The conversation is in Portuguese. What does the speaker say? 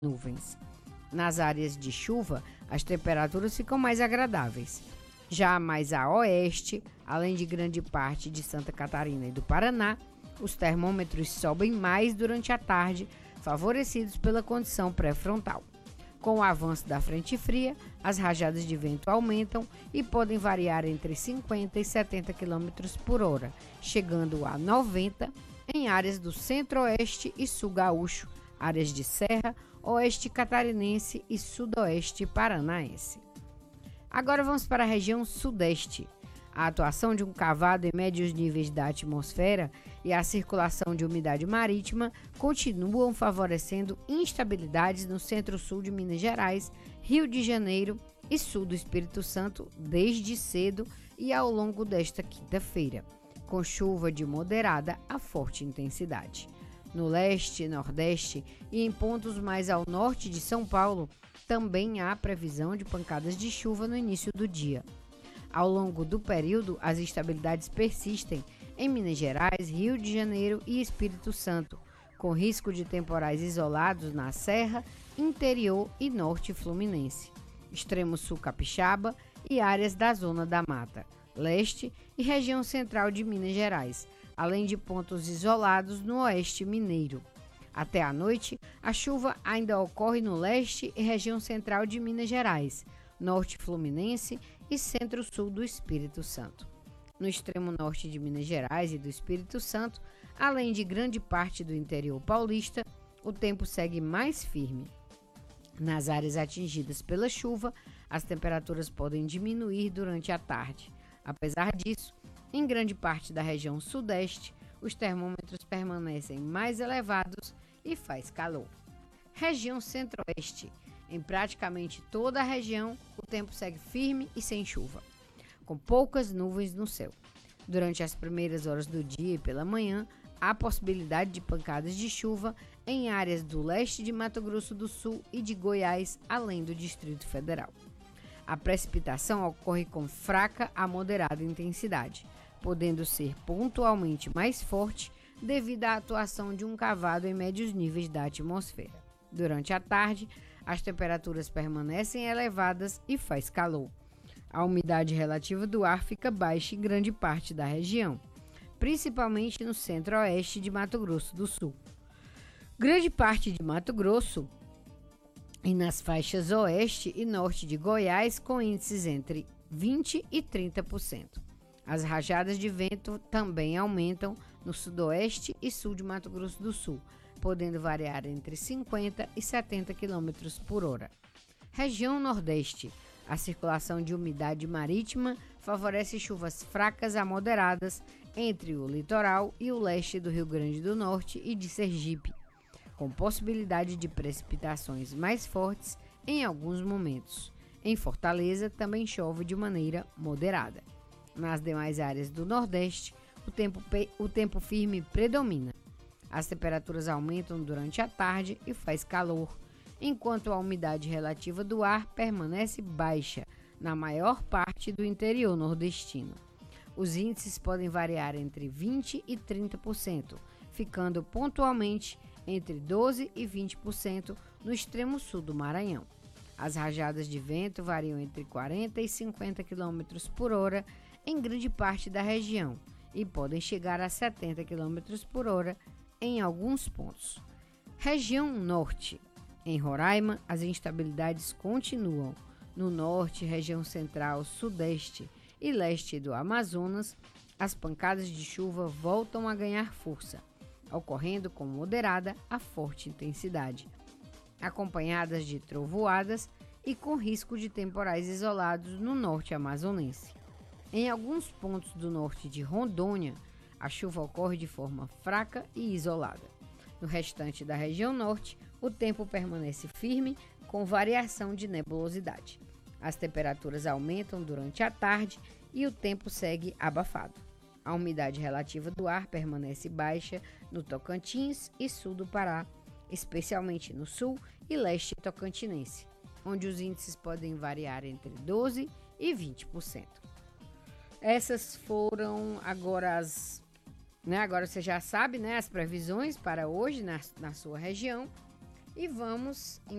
nuvens. Nas áreas de chuva, as temperaturas ficam mais agradáveis. Já mais a oeste, além de grande parte de Santa Catarina e do Paraná, os termômetros sobem mais durante a tarde, favorecidos pela condição pré-frontal. Com o avanço da frente fria, as rajadas de vento aumentam e podem variar entre 50 e 70 km por hora, chegando a 90 em áreas do centro-oeste e sul gaúcho, áreas de serra, oeste catarinense e sudoeste paranaense. Agora vamos para a região sudeste. A atuação de um cavado em médios níveis da atmosfera e a circulação de umidade marítima continuam favorecendo instabilidades no centro-sul de Minas Gerais, Rio de Janeiro e sul do Espírito Santo desde cedo e ao longo desta quinta-feira, com chuva de moderada a forte intensidade. No leste e nordeste e em pontos mais ao norte de São Paulo, também há previsão de pancadas de chuva no início do dia. Ao longo do período, as instabilidades persistem em Minas Gerais, Rio de Janeiro e Espírito Santo, com risco de temporais isolados na Serra, Interior e Norte Fluminense, Extremo Sul Capixaba e áreas da Zona da Mata, Leste e região central de Minas Gerais, além de pontos isolados no Oeste Mineiro. Até à noite, a chuva ainda ocorre no leste e região central de Minas Gerais, Norte Fluminense e Centro-Sul do Espírito Santo. No extremo norte de Minas Gerais e do Espírito Santo, além de grande parte do interior paulista, o tempo segue mais firme. Nas áreas atingidas pela chuva, as temperaturas podem diminuir durante a tarde. Apesar disso, em grande parte da região sudeste, os termômetros permanecem mais elevados e faz calor. Região centro-oeste. Em praticamente toda a região, o tempo segue firme e sem chuva, com poucas nuvens no céu. Durante as primeiras horas do dia e pela manhã, há possibilidade de pancadas de chuva em áreas do leste de Mato Grosso do Sul e de Goiás, além do Distrito Federal. A precipitação ocorre com fraca a moderada intensidade, podendo ser pontualmente mais forte devido à atuação de um cavado em médios níveis da atmosfera. Durante a tarde, as temperaturas permanecem elevadas e faz calor. A umidade relativa do ar fica baixa em grande parte da região, principalmente no centro-oeste de Mato Grosso do Sul. Grande parte de Mato Grosso e nas faixas oeste e norte de Goiás com índices entre 20% e 30%. As rajadas de vento também aumentam no sudoeste e sul de Mato Grosso do Sul, podendo variar entre 50 e 70 km por hora. Região Nordeste. A circulação de umidade marítima favorece chuvas fracas a moderadas entre o litoral e o leste do Rio Grande do Norte e de Sergipe, com possibilidade de precipitações mais fortes em alguns momentos. Em Fortaleza, também chove de maneira moderada. Nas demais áreas do Nordeste, o tempo firme predomina. As temperaturas aumentam durante a tarde e faz calor, enquanto a umidade relativa do ar permanece baixa na maior parte do interior nordestino. Os índices podem variar entre 20% e 30%, ficando pontualmente entre 12% e 20% no extremo sul do Maranhão. As rajadas de vento variam entre 40 e 50 km por hora em grande parte da região e podem chegar a 70 km por hora em alguns pontos. Região Norte. Em Roraima, as instabilidades continuam. No norte, região central, sudeste e leste do Amazonas, as pancadas de chuva voltam a ganhar força, ocorrendo com moderada a forte intensidade, acompanhadas de trovoadas e com risco de temporais isolados no norte amazonense. Em alguns pontos do norte de Rondônia, a chuva ocorre de forma fraca e isolada. No restante da região norte, o tempo permanece firme, com variação de nebulosidade. As temperaturas aumentam durante a tarde e o tempo segue abafado. A umidade relativa do ar permanece baixa no Tocantins e sul do Pará, especialmente no sul e leste tocantinense, onde os índices podem variar entre 12% e 20%. Essas foram agora as... Agora você já sabe, as previsões para hoje na sua região. E vamos